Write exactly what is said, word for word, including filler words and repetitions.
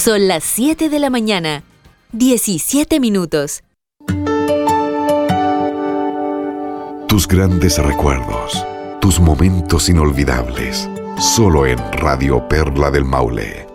Son las siete de la mañana, diecisiete minutos. Tus grandes recuerdos, tus momentos inolvidables, solo en Radio Perla del Maule.